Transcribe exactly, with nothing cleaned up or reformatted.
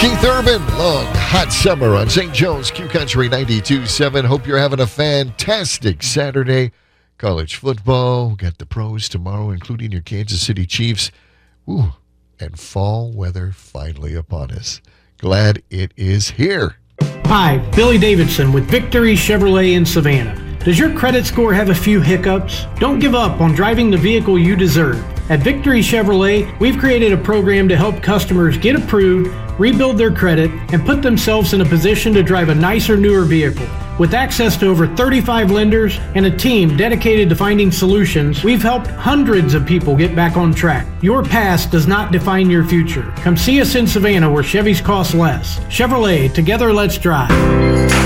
Keith Urban, long, hot summer on Saint Joe's Q Country ninety-two point seven. Hope you're having a fantastic Saturday. College football, we got the pros tomorrow, including your Kansas City Chiefs. Ooh, and fall weather finally upon us. Glad it is here. Hi, Billy Davidson with Victory Chevrolet in Savannah. Does your credit score have a few hiccups? Don't give up on driving the vehicle you deserve. At Victory Chevrolet, we've created a program to help customers get approved, rebuild their credit, and put themselves in a position to drive a nicer, newer vehicle. With access to over thirty-five lenders and a team dedicated to finding solutions, we've helped hundreds of people get back on track. Your past does not define your future. Come see us in Savannah where Chevys cost less. Chevrolet, together let's drive.